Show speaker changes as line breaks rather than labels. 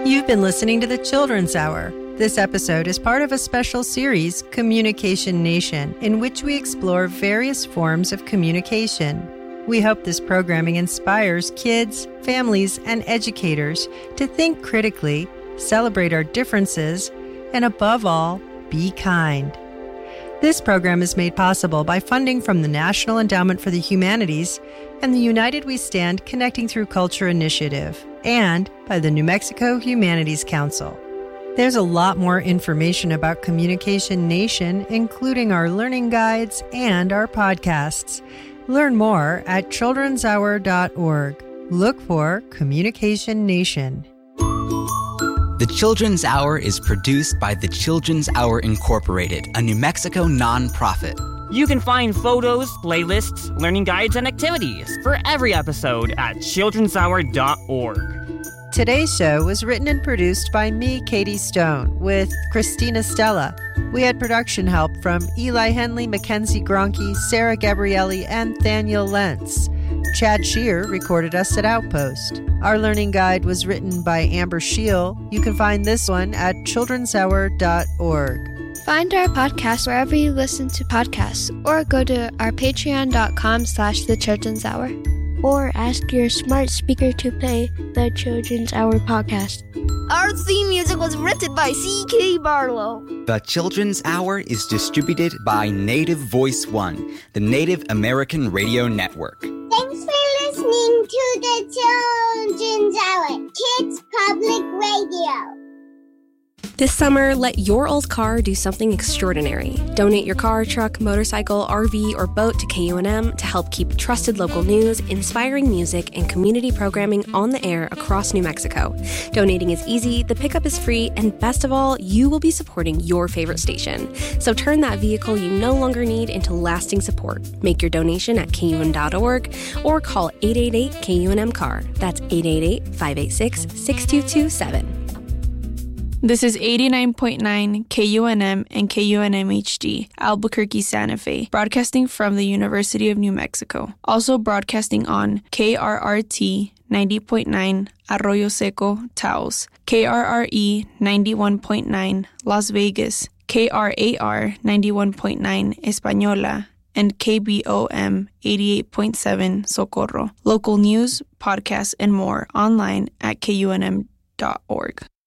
You've been listening to the Children's Hour. This episode is part of a special series, Communication Nation, in which we explore various forms of communication. We hope this programming inspires kids, families, and educators to think critically, celebrate our differences, and above all, be kind. This program is made possible by funding from the National Endowment for the Humanities and the United We Stand Connecting Through Culture initiative, and by the New Mexico Humanities Council. There's a lot more information about Communication Nation, including our learning guides and our podcasts. Learn more at childrenshour.org. Look for Communication Nation.
The Children's Hour is produced by the Children's Hour Incorporated, a New Mexico nonprofit.
You can find photos, playlists, learning guides, and activities for every episode at childrenshour.org.
Today's show was written and produced by me, Katie Stone, with Christina Stella. We had production help from Eli Henley, Mackenzie Gronke, Sarah Gabrielli, and Thaniel Lentz. Chad Shear recorded us at Outpost. Our learning guide was written by Amber Scheel. You can find this one at childrenshour.org.
Find our podcast wherever you listen to podcasts, or go to our patreon.com/The Children's Hour. Or ask your smart speaker to play the Children's Hour podcast.
Our theme music was written by C.K. Barlow.
The Children's Hour is distributed by Native Voice One, the Native American Radio Network.
Thanks for listening to the Children's Hour, Kids Public Radio.
This summer, let your old car do something extraordinary. Donate your car, truck, motorcycle, RV, or boat to KUNM to help keep trusted local news, inspiring music, and community programming on the air across New Mexico. Donating is easy, the pickup is free, and best of all, you will be supporting your favorite station. So turn that vehicle you no longer need into lasting support. Make your donation at KUN.org or call 888-KUNM-CAR. That's 888-586-6227.
This is 89.9 KUNM and KUNM-HD, Albuquerque, Santa Fe, broadcasting from the University of New Mexico. Also broadcasting on KRRT 90.9 Arroyo Seco, Taos, KRRE 91.9 Las Vegas, KRAR 91.9 Española, and KBOM 88.7 Socorro. Local news, podcasts, and more online at KUNM.org.